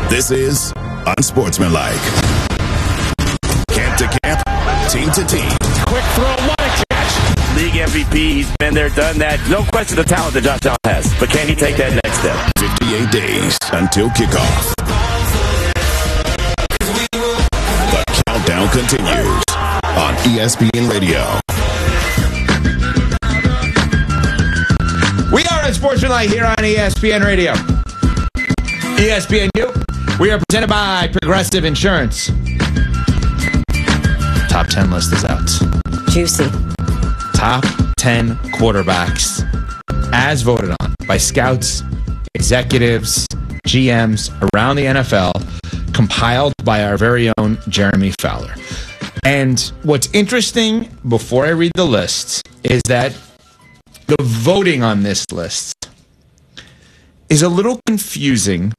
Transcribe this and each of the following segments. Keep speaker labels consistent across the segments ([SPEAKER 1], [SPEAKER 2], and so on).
[SPEAKER 1] This is Unsportsmanlike. Camp to camp, team to team.
[SPEAKER 2] Quick throw, what a catch.
[SPEAKER 3] League MVP, he's been there, done that. No question the talent that Josh Allen has. But can he take that next step?
[SPEAKER 1] 58 days until kickoff. The countdown continues on ESPN Radio.
[SPEAKER 4] We are Unsportsmanlike here on ESPN Radio. ESPNU. We are presented by Progressive Insurance. Top 10 list is out.
[SPEAKER 5] Juicy.
[SPEAKER 4] Top 10 quarterbacks as voted on by scouts, executives, GMs around the NFL, compiled by our very own Jeremy Fowler. And what's interesting, before I read the list, is that the voting on this list is a little confusing,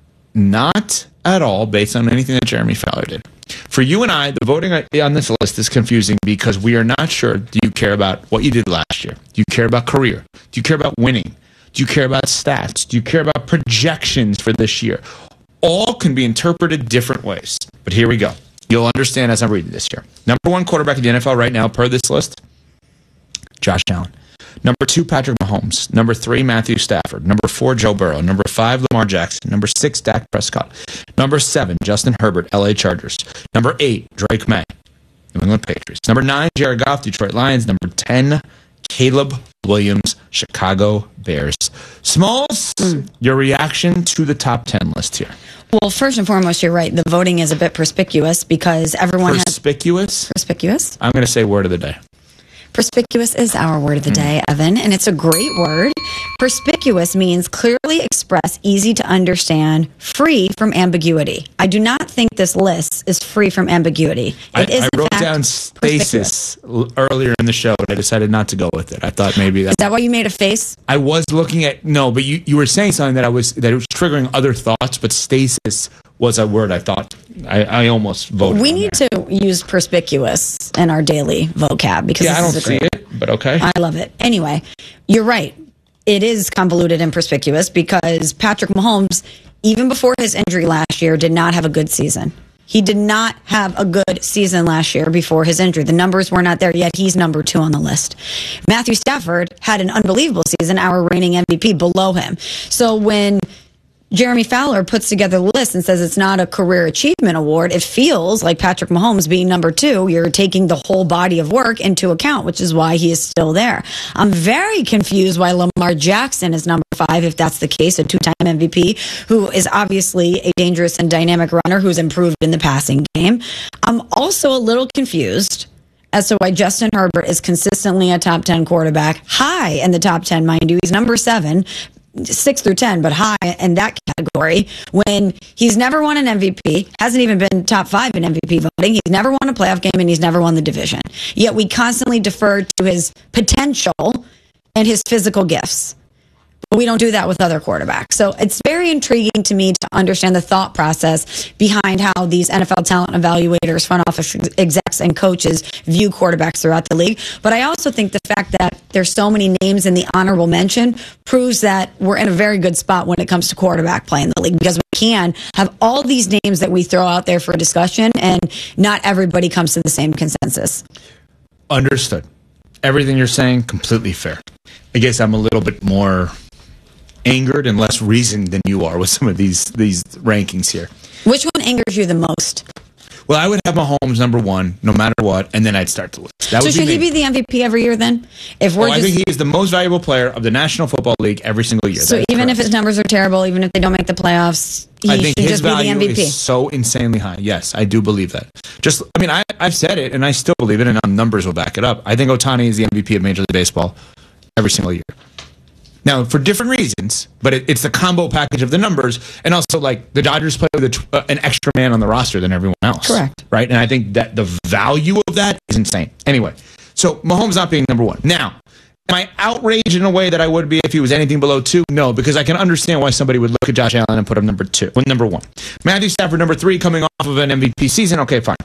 [SPEAKER 4] not at all based on anything that Jeremy Fowler did. For you and I, the voting on this list is confusing because we are not sure, do you care about what you did last year? Do you care about career? Do you care about winning? Do you care about stats? Do you care about projections for this year? All can be interpreted different ways. But here we go. You'll understand as I'm reading this here. Number 1 quarterback in the NFL right now, per this list, Josh Allen. Number 2, Patrick Mahomes. Number 3, Matthew Stafford. Number 4, Joe Burrow. Number 5, Lamar Jackson. Number 6, Dak Prescott. Number 7, Justin Herbert, LA Chargers. Number 8, Drake May, New England Patriots. Number 9, Jared Goff, Detroit Lions. Number 10, Caleb Williams, Chicago Bears. Smalls, your reaction to the top 10 list here?
[SPEAKER 5] Well, first and foremost, you're right. The voting is a bit perspicuous because everyone
[SPEAKER 4] Perspicuous?
[SPEAKER 5] Perspicuous?
[SPEAKER 4] I'm going to say word of the day.
[SPEAKER 5] Perspicuous is our word of the day, Evan, and it's a great word. Perspicuous means clearly express, easy to understand, free from ambiguity. I do not think this list is free from ambiguity.
[SPEAKER 4] I wrote down stasis earlier in the show, and I decided not to go with it. I thought maybe that...
[SPEAKER 5] Is that why you made a face?
[SPEAKER 4] I was looking at... No, but you were saying something that it was triggering other thoughts, but stasis was a word I thought I almost voted.
[SPEAKER 5] We need to use perspicuous in our daily vocab because
[SPEAKER 4] I don't see it, but okay.
[SPEAKER 5] I love it. Anyway, you're right. It is convoluted and perspicuous because Patrick Mahomes, even before his injury last year, did not have a good season. He did not have a good season last year before his injury. The numbers were not there, yet he's number 2 on the list. Matthew Stafford had an unbelievable season, our reigning MVP, below him. So when Jeremy Fowler puts together the list and says it's not a career achievement award, it feels like Patrick Mahomes being number 2, you're taking the whole body of work into account, which is why he is still there. I'm very confused why Lamar Jackson is number 5, if that's the case, a 2-time MVP, who is obviously a dangerous and dynamic runner who's improved in the passing game. I'm also a little confused as to why Justin Herbert is consistently a top 10 quarterback, high in the top 10, mind you. He's number 7. 6 through 10, but high in that category when he's never won an MVP, hasn't even been top 5 in MVP voting. He's never won a playoff game and he's never won the division. Yet we constantly defer to his potential and his physical gifts. But we don't do that with other quarterbacks. So it's very intriguing to me to understand the thought process behind how these NFL talent evaluators, front office execs, and coaches view quarterbacks throughout the league. But I also think the fact that there's so many names in the honorable mention proves that we're in a very good spot when it comes to quarterback play in the league because we can have all these names that we throw out there for discussion and not everybody comes to the same consensus.
[SPEAKER 4] Understood. Everything you're saying, completely fair. I guess I'm a little bit more angered and less reasoned than you are with some of these rankings here.
[SPEAKER 5] Which one angers you the most?
[SPEAKER 4] Well, I would have Mahomes number 1, no matter what, and then I'd start the list.
[SPEAKER 5] So should he be the MVP every year then?
[SPEAKER 4] I think he is the most valuable player of the National Football League every single year.
[SPEAKER 5] So even if his numbers are terrible, even if they don't make the playoffs, he should just be the MVP. I think his value
[SPEAKER 4] is so insanely high. Yes, I do believe that. I've said it, and I still believe it, and numbers will back it up. I think Ohtani is the MVP of Major League Baseball every single year. Now, for different reasons, but it's the combo package of the numbers, and also, like, the Dodgers play with an extra man on the roster than everyone else.
[SPEAKER 5] Correct.
[SPEAKER 4] Right? And I think that the value of that is insane. Anyway, so Mahomes not being number 1. Now, am I outraged in a way that I would be if he was anything below 2? No, because I can understand why somebody would look at Josh Allen and put him number 1. Matthew Stafford, number 3, coming off of an MVP season. Okay, fine.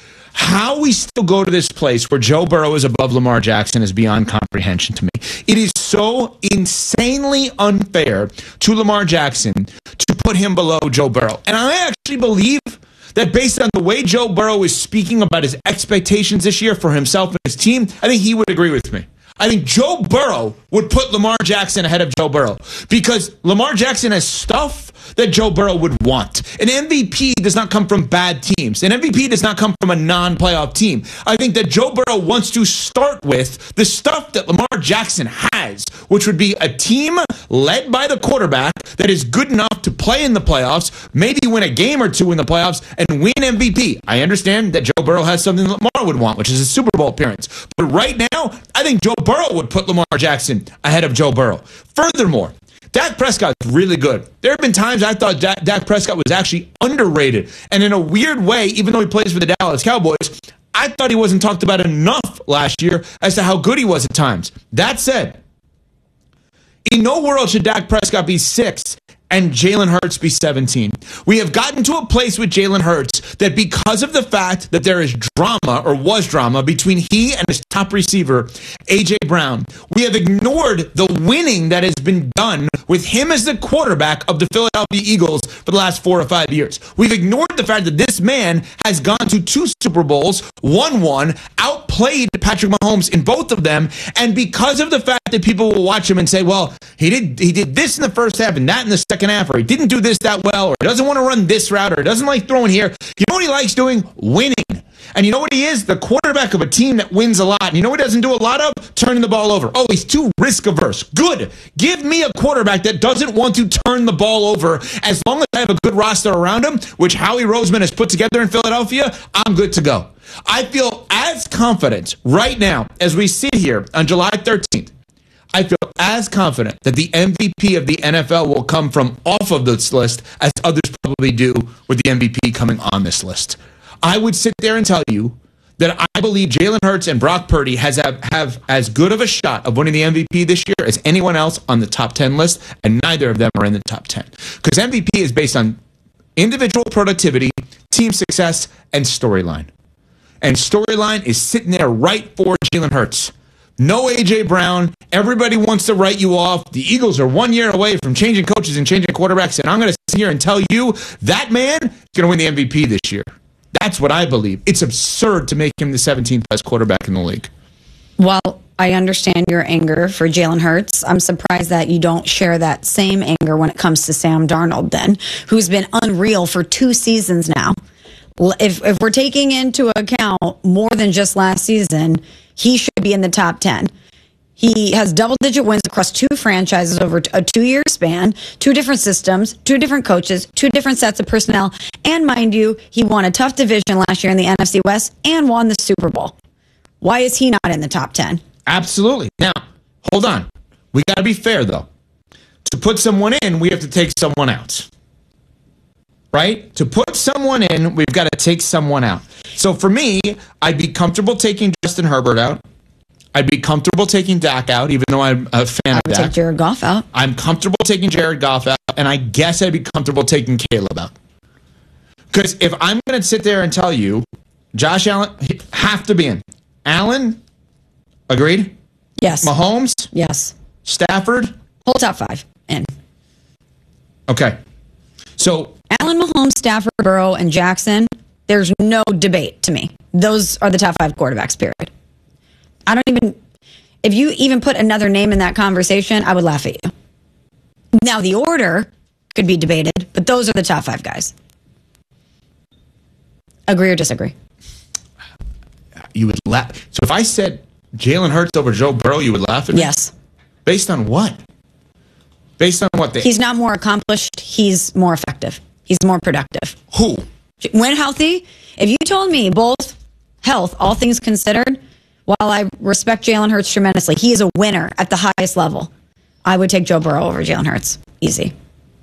[SPEAKER 4] How we still go to this place where Joe Burrow is above Lamar Jackson is beyond comprehension to me. It is so insanely unfair to Lamar Jackson to put put him below Joe Burrow. And I actually believe that based on the way Joe Burrow is speaking about his expectations this year for himself and his team, I think he would agree with me. I think Joe Burrow would put Lamar Jackson ahead of Joe Burrow because Lamar Jackson has stuff that Joe Burrow would want. An MVP does not come from bad teams. An MVP does not come from a non-playoff team. I think that Joe Burrow wants to start with the stuff that Lamar Jackson has, which would be a team led by the quarterback that is good enough to play in the playoffs, maybe win a game or two in the playoffs, and win MVP. I understand that Joe Burrow has something that Lamar would want, which is a Super Bowl appearance. But right now, I think Joe Burrow would put Lamar Jackson ahead of Joe Burrow. Furthermore, Dak Prescott's really good. There have been times I thought Dak Prescott was actually underrated. And in a weird way, even though he plays for the Dallas Cowboys, I thought he wasn't talked about enough last year as to how good he was at times. That said, in no world should Dak Prescott be 6 and Jalen Hurts be 17. We have gotten to a place with Jalen Hurts that because of the fact that there is drama or was drama between he and his top receiver, A.J. Brown, we have ignored the winning that has been done with him as the quarterback of the Philadelphia Eagles for the last 4 or 5 years. We've ignored the fact that this man has gone to 2 Super Bowls, won one, outplayed Patrick Mahomes in both of them, and because of the fact that people will watch him and say, well, he did this in the first half and that in the second half, or he didn't do this that well, or he doesn't want to run this route, or he doesn't like throwing here. You know what he likes doing? Winning. And you know what he is? The quarterback of a team that wins a lot. And you know what he doesn't do a lot of? Turning the ball over. Oh, he's too risk averse. Good. Give me a quarterback that doesn't want to turn the ball over. As long as I have a good roster around him, which Howie Roseman has put together in Philadelphia, I'm good to go. I feel as confident right now as we sit here on July 13th. I feel as confident that the MVP of the NFL will come from off of this list as others probably do with the MVP coming on this list. I would sit there and tell you that I believe Jalen Hurts and Brock Purdy have as good of a shot of winning the MVP this year as anyone else on the top 10 list, and neither of them are in the top 10. Because MVP is based on individual productivity, team success, and storyline. And storyline is sitting there right for Jalen Hurts. No A.J. Brown. Everybody wants to write you off. The Eagles are 1 year away from changing coaches and changing quarterbacks, and I'm going to sit here and tell you that man is going to win the MVP this year. That's what I believe. It's absurd to make him the 17th best quarterback in the league.
[SPEAKER 5] Well, I understand your anger for Jalen Hurts. I'm surprised that you don't share that same anger when it comes to Sam Darnold then, who's been unreal for 2 seasons now. If we're taking into account more than just last season, he should be in the top 10. He has double-digit wins across 2 franchises over a 2-year span, 2 different systems, 2 different coaches, 2 different sets of personnel. And mind you, he won a tough division last year in the NFC West and won the Super Bowl. Why is he not in the top 10?
[SPEAKER 4] Absolutely. Now, hold on. We got to be fair, though. To put someone in, we have to take someone out. Right? To put someone in, we've got to take someone out. So for me, I'd be comfortable taking Justin Herbert out. I'd be comfortable taking Dak out, even though I'm a fan of Dak.
[SPEAKER 5] I would take Jared Goff out.
[SPEAKER 4] I'm comfortable taking Jared Goff out, and I guess I'd be comfortable taking Caleb out. Because if I'm going to sit there and tell you, Josh Allen, have to be in. Allen, agreed?
[SPEAKER 5] Yes.
[SPEAKER 4] Mahomes?
[SPEAKER 5] Yes.
[SPEAKER 4] Stafford?
[SPEAKER 5] Whole top 5 in.
[SPEAKER 4] Okay. So
[SPEAKER 5] Allen, Mahomes, Stafford, Burrow, and Jackson, there's no debate to me. Those are the top 5 quarterbacks, period. If you even put another name in that conversation, I would laugh at you. Now, the order could be debated, but those are the top 5 guys. Agree or disagree?
[SPEAKER 4] You would laugh. So if I said Jalen Hurts over Joe Burrow, you would laugh at me?
[SPEAKER 5] Yes.
[SPEAKER 4] Based on what? Based on what?
[SPEAKER 5] He's not more accomplished. He's more effective. He's more productive.
[SPEAKER 4] Who?
[SPEAKER 5] When healthy, if you told me both health, all things considered, while I respect Jalen Hurts tremendously, he is a winner at the highest level. I would take Joe Burrow over Jalen Hurts. Easy.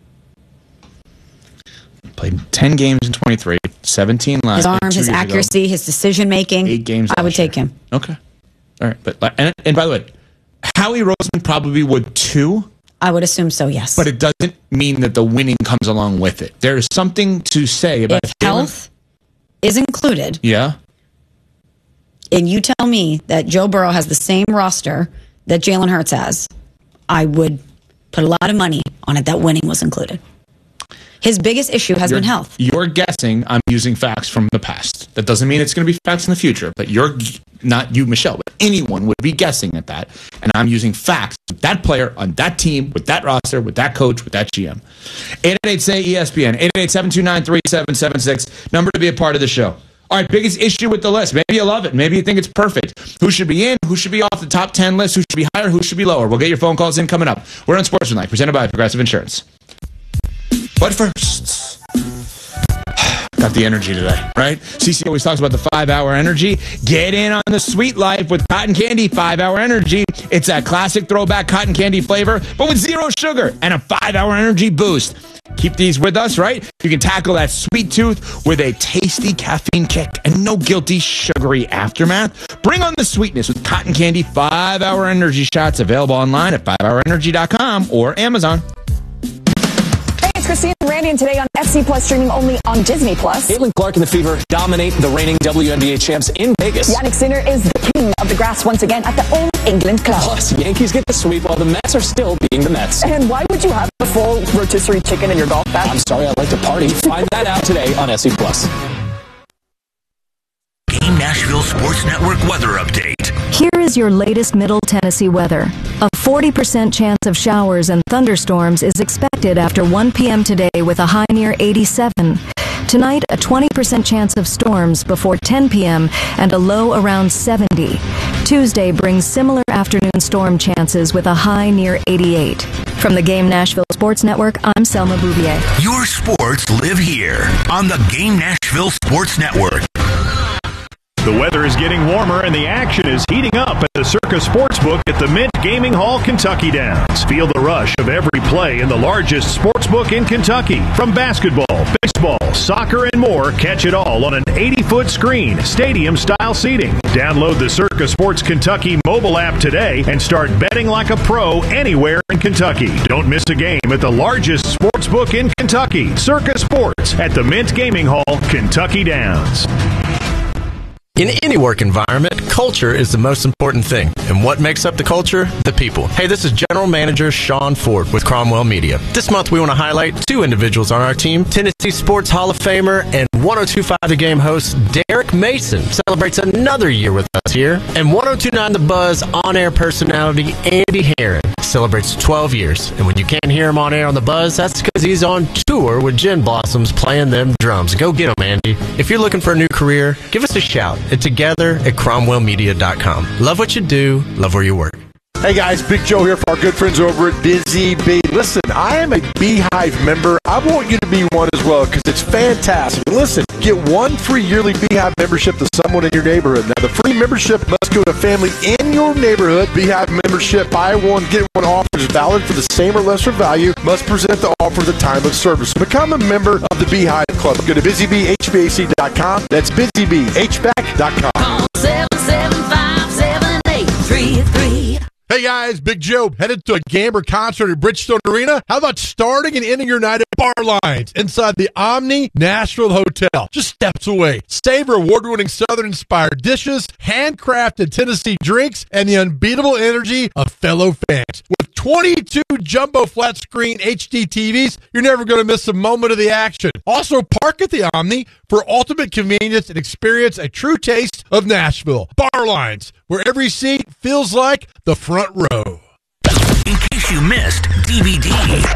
[SPEAKER 4] Played 10 games in 23, 17 last.
[SPEAKER 5] His arm, his accuracy, his decision making.
[SPEAKER 4] 8 games.
[SPEAKER 5] I would take him.
[SPEAKER 4] Okay. All right. But and by the way, Howie Roseman probably would too.
[SPEAKER 5] I would assume so, yes.
[SPEAKER 4] But it doesn't mean that the winning comes along with it. There is something to say about
[SPEAKER 5] if health is included.
[SPEAKER 4] Yeah.
[SPEAKER 5] And you tell me that Joe Burrow has the same roster that Jalen Hurts has, I would put a lot of money on it that winning was included. His biggest issue has been health.
[SPEAKER 4] You're guessing I'm using facts from the past. That doesn't mean it's going to be facts in the future, but you're not you, Michelle, but anyone would be guessing at that. And I'm using facts with that player on that team, with that roster, with that coach, with that GM. 888-SAY-ESPN, 888-729-3776, number to be a part of the show. All right, biggest issue with the list. Maybe you love it. Maybe you think it's perfect. Who should be in? Who should be off the top 10 list? Who should be higher? Who should be lower? We'll get your phone calls in coming up. We're on Sportsmanlike, presented by Progressive Insurance. But first, got the energy today, right? CC always talks about the 5-hour energy. Get in on the sweet life with Cotton Candy 5-hour energy. It's that classic throwback cotton candy flavor, but with 0 sugar and a 5-hour energy boost. Keep these with us, right? You can tackle that sweet tooth with a tasty caffeine kick and no guilty sugary aftermath. Bring on the sweetness with Cotton Candy 5-hour energy shots, available online at 5hourenergy.com or Amazon.
[SPEAKER 6] Hey, it's Christine and Randy, and today on FC Plus, streaming only on Disney Plus.
[SPEAKER 2] Caitlin Clark and the Fever dominate the reigning WNBA champs in Vegas.
[SPEAKER 6] Yannick Sinner is the king of the grass once again at the Old England Club.
[SPEAKER 2] Plus, Yankees get the sweep while the Mets are still being the Mets.
[SPEAKER 6] And why would you have a full rotisserie chicken in your golf bag?
[SPEAKER 2] I'm sorry, I like to party. Find that out today on SC Plus.
[SPEAKER 7] Game Nashville Sports Network weather update.
[SPEAKER 8] Here is your latest Middle Tennessee weather. A 40% chance of showers and thunderstorms is expected after 1 p.m. today with a high near 87. Tonight, a 20% chance of storms before 10 p.m. and a low around 70. Tuesday brings similar afternoon storm chances with a high near 88. From the Game Nashville Sports Network, I'm Selma Bouvier.
[SPEAKER 7] Your sports live here on the Game Nashville Sports Network.
[SPEAKER 9] The weather is getting warmer and the action is heating up at the Circa Sportsbook at the Mint Gaming Hall, Kentucky Downs. Feel the rush of every play in the largest sportsbook in Kentucky. From basketball, baseball, soccer, and more, catch it all on an 80-foot screen, stadium-style seating. Download the Circa Sports Kentucky mobile app today and start betting like a pro anywhere in Kentucky. Don't miss a game at the largest sportsbook in Kentucky, Circa Sports at the Mint Gaming Hall, Kentucky Downs.
[SPEAKER 10] In any work environment, culture is the most important thing. And what makes up the culture? The people. Hey, this is General Manager Sean Ford with Cromwell Media. This month we want to highlight 2 individuals on our team. Tennessee Sports Hall of Famer and 102.5 The Game host Derek Mason celebrates another year with us here. And 102.9 The Buzz on-air personality Andy Herron celebrates 12 years. And when you can't hear him on air on The Buzz, that's because he's on tour with Gin Blossoms playing them drums. Go get him, Andy. If you're looking for a new career, give us a shout at together@cromwellmedia.com. Love what you do. Love where you work.
[SPEAKER 11] Hey guys, Big Joe here for our good friends over at Busy Bee. Listen, I am a Beehive member. I want you to be one as well because it's fantastic. Listen, get 1 free yearly Beehive membership to someone in your neighborhood. Now, the free membership must go to a family in your neighborhood. Beehive membership, buy one, get one offer is valid for the same or lesser value. Must present the offer at the time of service. Become a member of the Beehive Club. Go to busybhvac.com. That's busybhvac.com.
[SPEAKER 12] Call 775-7833.
[SPEAKER 13] Hey guys, Big Joe, headed to a game or concert at Bridgestone Arena? How about starting and ending your night at Bar Lines inside the Omni Nashville Hotel, just steps away? Savor award-winning Southern-inspired dishes, handcrafted Tennessee drinks, and the unbeatable energy of fellow fans. With 22 jumbo flat-screen HD TVs, you're never going to miss a moment of the action. Also, park at the Omni for ultimate convenience and experience a true taste of Nashville. Bar Lines, where every seat feels like the front row.
[SPEAKER 7] In case you missed DVD.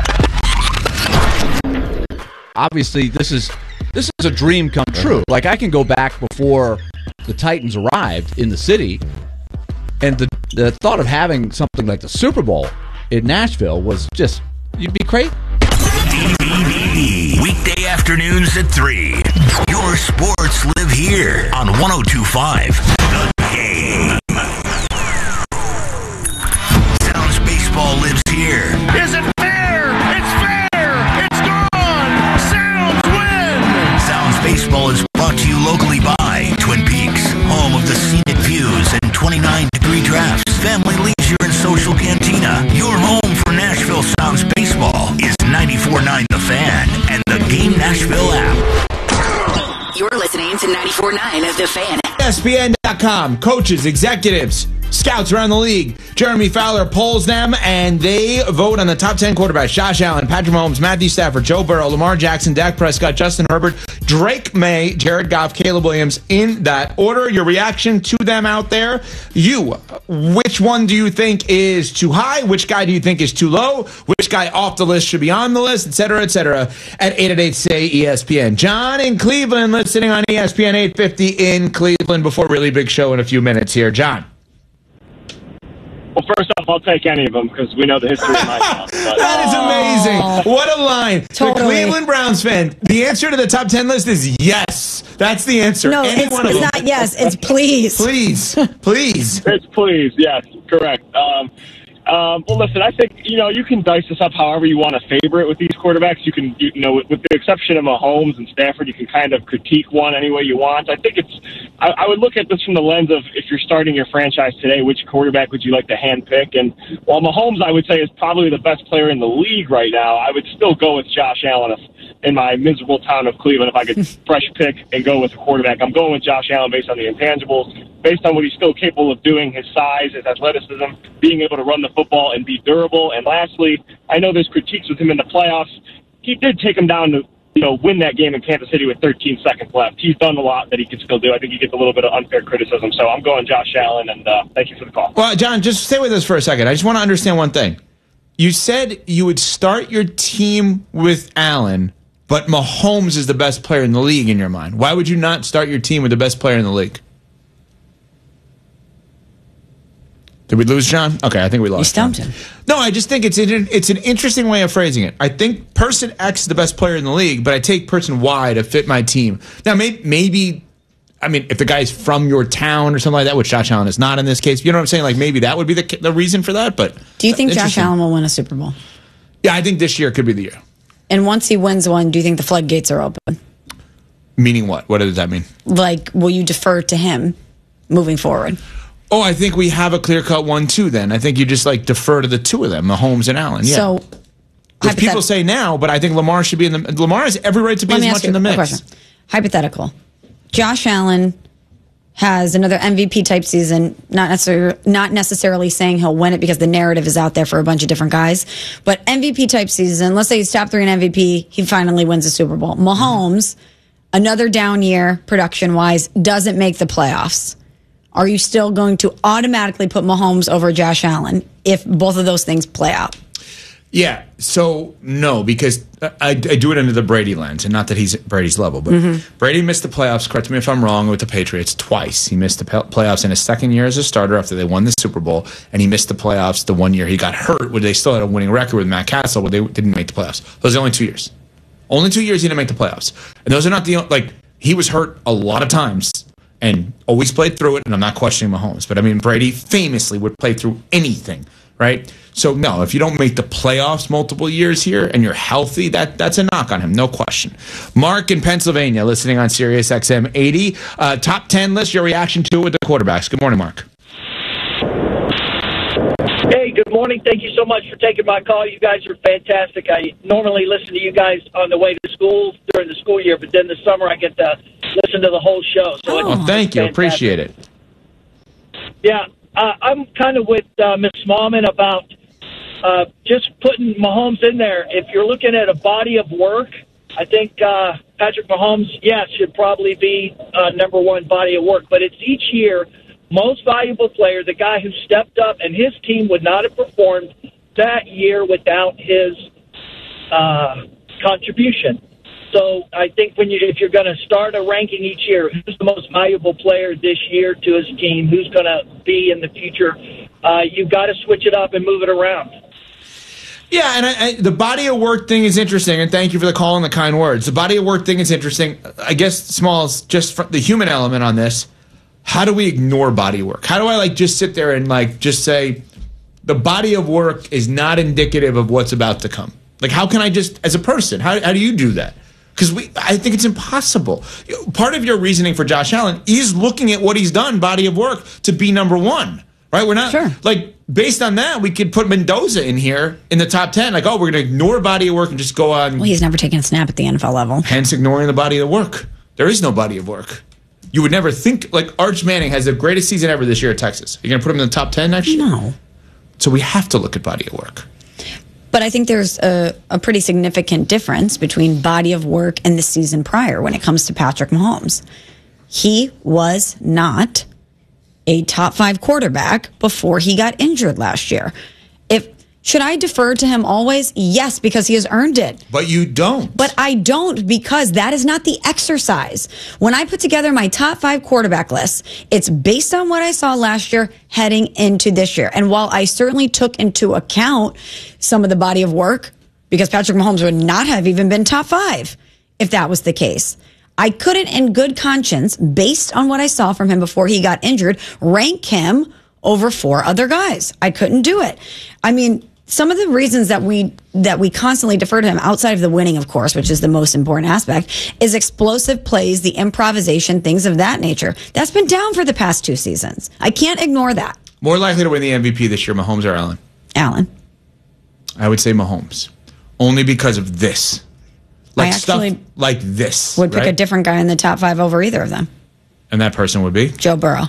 [SPEAKER 14] Obviously, this is a dream come true. Like, I can go back before the Titans arrived in the city, and the thought of having something like the Super Bowl in Nashville was just, you'd be crazy.
[SPEAKER 7] DVD. Weekday afternoons at 3. Your sports live here on 102.5 The Game. Sounds Baseball lives here.
[SPEAKER 15] Is it fair? It's fair! It's gone! Sounds win!
[SPEAKER 7] Sounds Baseball is brought to you locally by Twin Peaks, home of the scenic views and 29-degree drafts, family leisure and social cantina. Your home for Nashville Sounds Baseball is 94.9 The Fan and the Game Nashville app.
[SPEAKER 12] You're listening to 94.9 of The Fan.
[SPEAKER 4] ESPN.com. Coaches, executives, Scouts around the league. Jeremy Fowler polls them, and they vote on the top 10 quarterbacks. Josh Allen, Patrick Mahomes, Matthew Stafford, Joe Burrow, Lamar Jackson, Dak Prescott, Justin Herbert, Drake May, Jared Goff, Caleb Williams, in that order. Your reaction to them out there. Which one do you think is too high? Which guy do you think is too low? Which guy off the list should be on the list, et cetera, at 888-SAY-ESPN. John in Cleveland, listening on ESPN 850 in Cleveland before really big show in a few minutes here. John.
[SPEAKER 12] Well, first off, I'll take any of them because we know the history of my house.
[SPEAKER 4] That is amazing. What a line.
[SPEAKER 5] Totally.
[SPEAKER 4] The Cleveland Browns fan, the answer to the top 10 list is yes. That's the answer.
[SPEAKER 5] No,
[SPEAKER 4] Any
[SPEAKER 5] it's
[SPEAKER 4] one of them.
[SPEAKER 5] not yes. It's please.
[SPEAKER 4] Please.
[SPEAKER 12] It's please, yes, correct. Well, listen, I think, you can dice this up however you want to favor it with these quarterbacks. You can, with the exception of Mahomes and Stafford, you can kind of critique one any way you want. I think I would look at this from the lens of if you're starting your franchise today, which quarterback would you like to handpick? And while Mahomes, I would say, is probably the best player in the league right now, I would still go with Josh Allen in my miserable town of Cleveland. If I could fresh pick and go with a quarterback, I'm going with Josh Allen based on the intangibles, based on what he's still capable of doing, his size, his athleticism, being able to run the football and be durable. And lastly, I know there's critiques with him in the playoffs. He did take him down to win that game in Kansas City with 13 seconds left. He's done a lot that he can still do. I think he gets a little bit of unfair criticism. So I'm going Josh Allen, and thank you for the call.
[SPEAKER 4] Well, John, just stay with us for a second. I just want to understand one thing. You said you would start your team with Allen, but Mahomes is the best player in the league in your mind. Why would you not start your team with the best player in the league? Did we lose John? Okay, I think we lost.
[SPEAKER 5] You stumped him.
[SPEAKER 4] No, I just think it's an interesting way of phrasing it. I think person X is the best player in the league, but I take person Y to fit my team. Now, maybe I mean, if the guy's from your town or something like that, which Josh Allen is not in this case, you know what I'm saying? Like maybe that would be the reason for that. But
[SPEAKER 5] do you think Josh Allen will win a Super Bowl?
[SPEAKER 4] Yeah, I think this year could be the year.
[SPEAKER 5] And once he wins one, do you think the floodgates are open?
[SPEAKER 4] Meaning what? What does that mean?
[SPEAKER 5] Like, will you defer to him moving forward?
[SPEAKER 4] Oh, I think we have a clear-cut 1-2 then. I think you just, defer to the two of them, Mahomes and Allen. Yeah.
[SPEAKER 5] So,
[SPEAKER 4] which people say now, but I think Lamar should be in the... Lamar has every right to be as much in the mix.
[SPEAKER 5] Question. Hypothetical. Josh Allen has another MVP-type season, not necessarily saying he'll win it because the narrative is out there for a bunch of different guys, but MVP-type season, let's say he's top 3 in MVP, he finally wins the Super Bowl. Mahomes, another down year, production-wise, doesn't make the playoffs. Are you still going to automatically put Mahomes over Josh Allen if both of those things play out?
[SPEAKER 4] Yeah, so no, because I do it under the Brady lens, and not that he's Brady's level, but Brady missed the playoffs, correct me if I'm wrong, with the Patriots twice. He missed the playoffs in his second year as a starter after they won the Super Bowl, and he missed the playoffs the one year he got hurt, where they still had a winning record with Matt Castle, but they didn't make the playoffs. Those are the only 2 years. Only 2 years he didn't make the playoffs. And those are not he was hurt a lot of times and always played through it, and I'm not questioning Mahomes, but I mean, Brady famously would play through anything, right? So, no, if you don't make the playoffs multiple years here and you're healthy, that's a knock on him, no question. Mark in Pennsylvania, listening on Sirius XM 80. Top 10 list, your reaction to it with the quarterbacks. Good morning, Mark.
[SPEAKER 16] Hey, good morning. Thank you so much for taking my call. You guys are fantastic. I normally listen to you guys on the way to school during the school year, but then this summer I get to listen to the whole show. So
[SPEAKER 4] thank you. Appreciate it.
[SPEAKER 16] Yeah, I'm kind of with Ms. Smallman about just putting Mahomes in there. If you're looking at a body of work, I think Patrick Mahomes, yes, should probably be number one body of work. But it's each year, most valuable player, the guy who stepped up, and his team would not have performed that year without his contribution. So I think if you're going to start a ranking each year, who's the most valuable player this year to his team, who's going to be in the future, you've got to switch it up and move it around.
[SPEAKER 4] Yeah, and the body of work thing is interesting, and thank you for the call and the kind words. The body of work thing is interesting. I guess, Smalls, just for the human element on this, how do we ignore body work? How do I just sit there and just say the body of work is not indicative of what's about to come? How can I just, as a person, how do you do that? Because I think it's impossible. Part of your reasoning for Josh Allen is looking at what he's done, body of work, to be number one, right? We're not, based on that, we could put Mendoza in here in the top 10. We're going to ignore body of work and just go on.
[SPEAKER 5] Well, he's never taken a snap at the NFL level.
[SPEAKER 4] Hence ignoring the body of work. There is no body of work. You would never think, like, Arch Manning has the greatest season ever this year at Texas. You're going to put him in the top 10 next year?
[SPEAKER 5] No.
[SPEAKER 4] So we have to look at body of work.
[SPEAKER 5] But I think there's a pretty significant difference between body of work and the season prior when it comes to Patrick Mahomes. He was not a top 5 quarterback before he got injured last year. Should I defer to him always? Yes, because he has earned it.
[SPEAKER 4] But you don't.
[SPEAKER 5] But I don't, because that is not the exercise. When I put together my top 5 quarterback list, it's based on what I saw last year heading into this year. And while I certainly took into account some of the body of work, because Patrick Mahomes would not have even been top 5 if that was the case, I couldn't in good conscience, based on what I saw from him before he got injured, rank him over 4 other guys. I couldn't do it. I mean, some of the reasons that we constantly defer to him, outside of the winning, of course, which is the most important aspect, is explosive plays, the improvisation, things of that nature. That's been down for the past 2 seasons. I can't ignore that.
[SPEAKER 4] More likely to win the MVP this year, Mahomes or Allen?
[SPEAKER 5] Allen.
[SPEAKER 4] I would say Mahomes. Only because of this. Like
[SPEAKER 5] I actually
[SPEAKER 4] stuff like this.
[SPEAKER 5] would pick
[SPEAKER 4] right?
[SPEAKER 5] a different guy in the top 5 over either of them.
[SPEAKER 4] And that person would be?
[SPEAKER 5] Joe Burrow.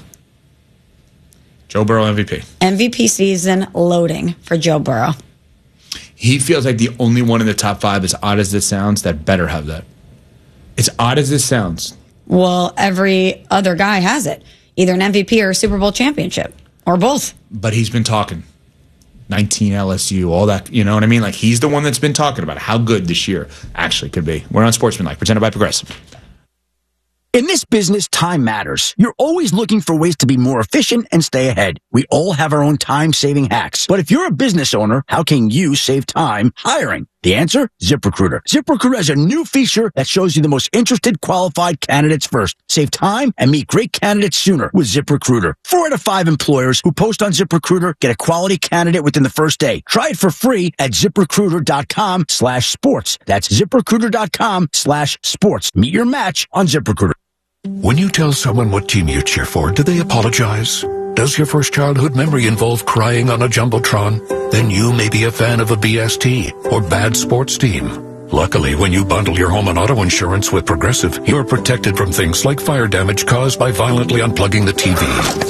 [SPEAKER 4] Joe Burrow MVP.
[SPEAKER 5] MVP season loading for Joe Burrow.
[SPEAKER 4] He feels like the only one in the top 5, as odd as this sounds, that better have that. As odd as this sounds.
[SPEAKER 5] Well, every other guy has it. Either an MVP or a Super Bowl championship. Or both.
[SPEAKER 4] But he's been talking. 19 LSU, all that. You know what I mean? Like, he's the one that's been talking about how good this year actually could be. We're on Sportsmanlike, presented by Progressive.
[SPEAKER 17] In this business, time matters. You're always looking for ways to be more efficient and stay ahead. We all have our own time-saving hacks. But if you're a business owner, how can you save time hiring? The answer? ZipRecruiter. ZipRecruiter has a new feature that shows you the most interested, qualified candidates first. Save time and meet great candidates sooner with ZipRecruiter. 4 out of 5 employers who post on ZipRecruiter get a quality candidate within the first day. Try it for free at ZipRecruiter.com/sports. That's ZipRecruiter.com/sports. Meet your match on ZipRecruiter.
[SPEAKER 18] When you tell someone what team you cheer for, do they apologize? Does your first childhood memory involve crying on a Jumbotron? Then you may be a fan of a BST or bad sports team. Luckily, when you bundle your home and auto insurance with Progressive, you're protected from things like fire damage caused by violently unplugging the TV.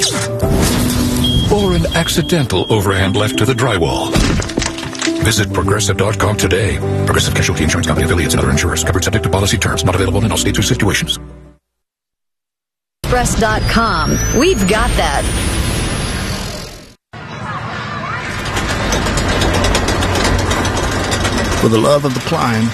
[SPEAKER 18] Or an accidental overhand left to the drywall. Visit Progressive.com today. Progressive Casualty Insurance Company affiliates and other insurers. Covered subject to policy terms. Not available in all states or situations.
[SPEAKER 8] Express.com. We've got that.
[SPEAKER 19] For the love of the climb.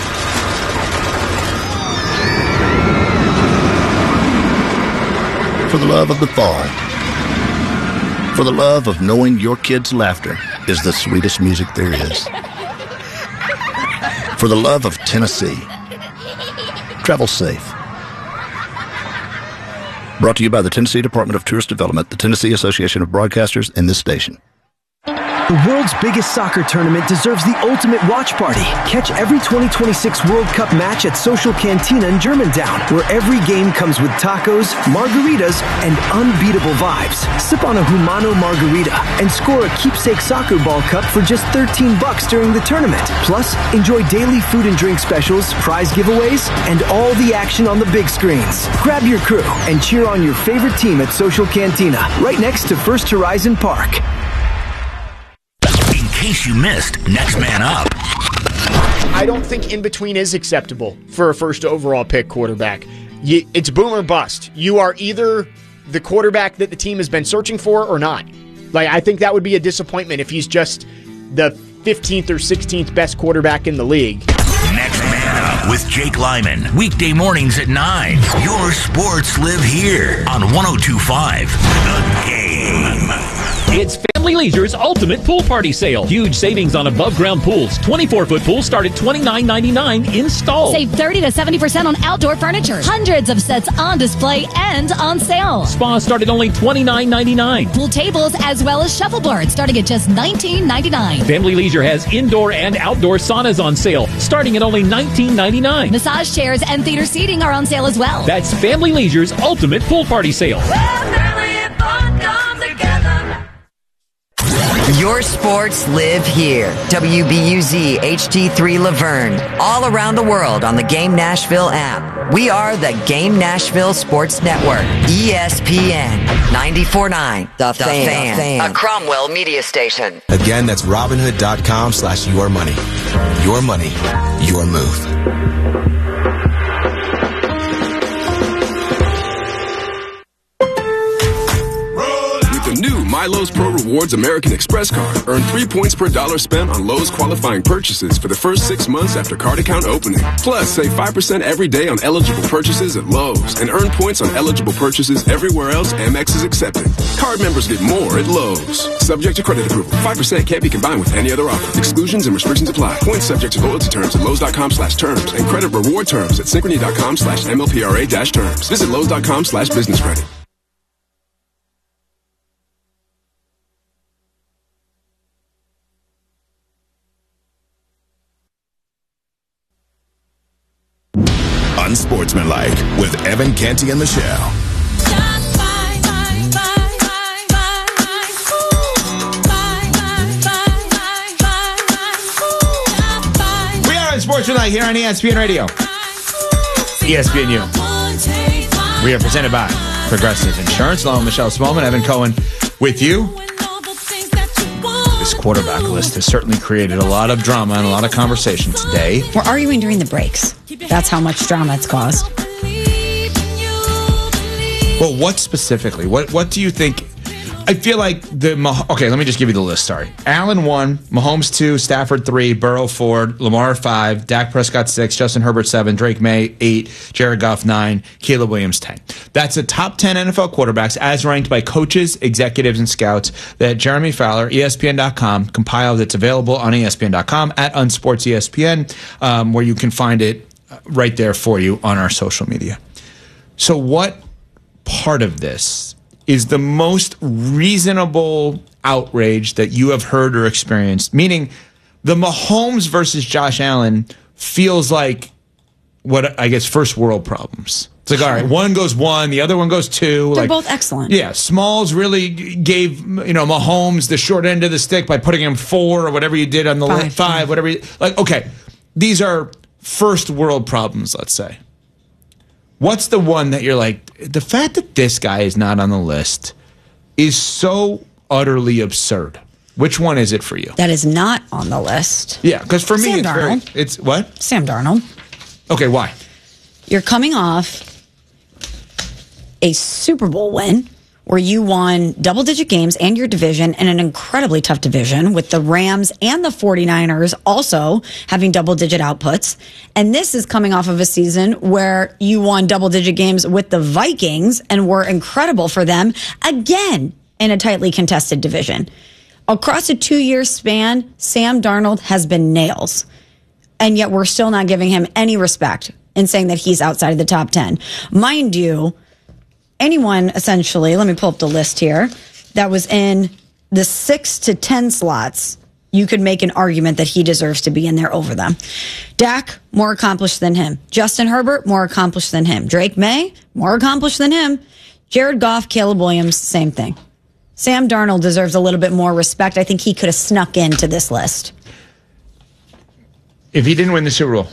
[SPEAKER 19] For the love of the fall. For the love of knowing your kids' laughter is the sweetest music there is. For the love of Tennessee. Travel safe. Brought to you by the Tennessee Department of Tourist Development, the Tennessee Association of Broadcasters, and this station.
[SPEAKER 20] The world's biggest soccer tournament deserves the ultimate watch party. Catch every 2026 World Cup match at Social Cantina in Germantown, where every game comes with tacos, margaritas, and unbeatable vibes. Sip on a Humano margarita and score a keepsake soccer ball cup for just $13 during the tournament. Plus, enjoy daily food and drink specials, prize giveaways, and all the action on the big screens. Grab your crew and cheer on your favorite team at Social Cantina, right next to First Horizon Park.
[SPEAKER 7] In case you missed, Next Man Up.
[SPEAKER 21] I don't think in between is acceptable for a first overall pick quarterback. It's boom or bust. You are either the quarterback that the team has been searching for or not. Like, I think that would be a disappointment if he's just the 15th or 16th best quarterback in the league.
[SPEAKER 7] Next Man Up with Jake Lyman. Weekday mornings at 9. Your sports live here on 102.5 The Game.
[SPEAKER 22] It's Family Leisure's Ultimate Pool Party Sale. Huge savings on above-ground pools. 24-foot pools start at $29.99 installed.
[SPEAKER 23] Save 30 to 70% on outdoor furniture. Hundreds of sets on display and on sale.
[SPEAKER 22] Spas start at only $29.99.
[SPEAKER 23] Pool tables as well as shuffleboards starting at just $19.99.
[SPEAKER 22] Family Leisure has indoor and outdoor saunas on sale starting at only $19.99.
[SPEAKER 23] Massage chairs and theater seating are on sale as well.
[SPEAKER 22] That's Family Leisure's Ultimate Pool Party Sale.
[SPEAKER 1] Your sports live here. WBUZ HD3 Laverne. All around the world on the Game Nashville app. We are the Game Nashville Sports Network. ESPN 94.9. The Fan. A Cromwell media station.
[SPEAKER 3] Again, that's Robinhood.com/yourmoney. Your money, your move.
[SPEAKER 6] The new MyLowe's Pro Rewards American Express card. Earn 3 points per dollar spent on Lowe's qualifying purchases for the first 6 months after card account opening. Plus, save 5% every day on eligible purchases at Lowe's and earn points on eligible purchases everywhere else Amex is accepted. Card members get more at Lowe's. Subject to credit approval. 5% can't be combined with any other offer. Exclusions and restrictions apply. Points subject to loyalty terms at Lowe's.com/terms and credit reward terms at Synchrony.com/MLPRA-terms. Visit Lowe's.com/business credit.
[SPEAKER 24] Unsportsmanlike with Evan Canty and Michelle.
[SPEAKER 4] We are Unsportsmanlike here on ESPN Radio. ESPNU. We are presented by Progressive Insurance. Hello, Michelle Smallman, Evan Cohen with you. This quarterback list has certainly created a lot of drama and a lot of conversation today.
[SPEAKER 5] We're arguing during the breaks. That's how much drama it's caused.
[SPEAKER 4] Well, what specifically? What do you think? I feel like okay, let me just give you the list, sorry. Allen 1, Mahomes 2, Stafford 3, Burrow 4, Lamar 5, Dak Prescott 6, Justin Herbert 7, Drake May 8, Jared Goff 9, Caleb Williams 10. That's the top 10 NFL quarterbacks as ranked by coaches, executives, and scouts that Jeremy Fowler, ESPN.com, compiled. It's available on ESPN.com at UnsportsESPN, where you can find it right there for you on our social media. So what part of this is the most reasonable outrage that you have heard or experienced? Meaning, the Mahomes versus Josh Allen feels like what I guess first world problems. It's like, all right, one goes 1, the other one goes 2.
[SPEAKER 5] They're
[SPEAKER 4] like,
[SPEAKER 5] both excellent.
[SPEAKER 4] Yeah, Smalls really gave Mahomes the short end of the stick by putting him 4 or whatever you did on the 5, whatever. Okay, these are first world problems, let's say. What's the one that you're like, the fact that this guy is not on the list is so utterly absurd? Which one is it for you?
[SPEAKER 5] That is not on the list.
[SPEAKER 4] Yeah, because for me, it's what?
[SPEAKER 5] Sam Darnold.
[SPEAKER 4] Okay, why?
[SPEAKER 5] You're coming off a Super Bowl win where you won double-digit games and your division in an incredibly tough division with the Rams and the 49ers also having double-digit outputs. And this is coming off of a season where you won double-digit games with the Vikings and were incredible for them, again, in a tightly contested division. Across a 2-year span, Sam Darnold has been nails. And yet we're still not giving him any respect in saying that he's outside of the top 10. Mind you, anyone essentially, let me pull up the list here, that was in the 6 to 10 slots, you could make an argument that he deserves to be in there over them. Dak, more accomplished than him. Justin Herbert, more accomplished than him. Drake May, more accomplished than him. Jared Goff, Caleb Williams, same thing. Sam Darnold deserves a little bit more respect. I think he could have snuck into this list.
[SPEAKER 4] If he didn't win the Super Bowl,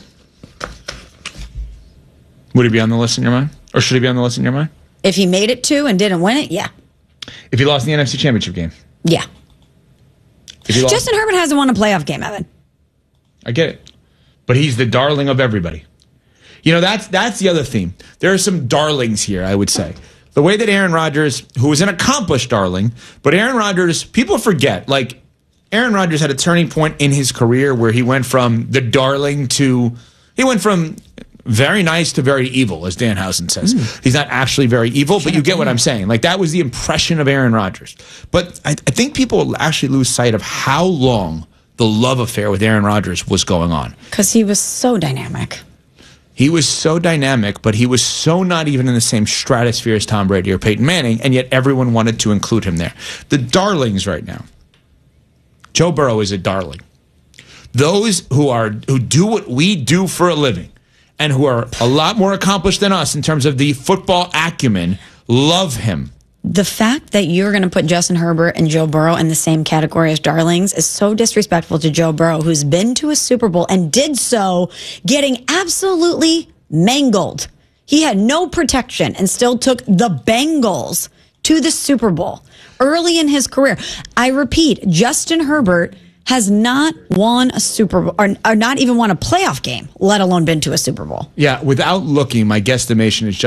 [SPEAKER 4] would he be on the list in your mind? Or should he be on the list in your mind?
[SPEAKER 5] If he made it to and didn't win it, yeah.
[SPEAKER 4] If he lost in the NFC Championship game?
[SPEAKER 5] Yeah.
[SPEAKER 4] If he lost,
[SPEAKER 5] Justin Herbert hasn't won a playoff game, Evan.
[SPEAKER 4] I get it. But he's the darling of everybody. That's the other theme. There are some darlings here, I would say. The way that Aaron Rodgers, who was an accomplished darling, but Aaron Rodgers, people forget, Aaron Rodgers had a turning point in his career where he went from the darling to, he went from very nice to very evil, as Danhausen says. He's not actually very evil, but you get what I'm saying. That was the impression of Aaron Rodgers. But I think people actually lose sight of how long the love affair with Aaron Rodgers was going on.
[SPEAKER 5] Because he was so dynamic.
[SPEAKER 4] He was so dynamic, but he was so not even in the same stratosphere as Tom Brady or Peyton Manning, and yet everyone wanted to include him there. The darlings right now. Joe Burrow is a darling. Those who do what we do for a living and who are a lot more accomplished than us in terms of the football acumen love him.
[SPEAKER 5] the fact that you're going to put Justin Herbert and Joe Burrow in the same category as darlings is so disrespectful to Joe Burrow, who's been to a Super Bowl and did so getting absolutely mangled. He had no protection and still took the Bengals to the Super Bowl early in his career. I repeat, Justin Herbert has not won a Super Bowl or not even won a playoff game, let alone been to a Super Bowl.
[SPEAKER 4] Yeah, without looking, my guesstimation is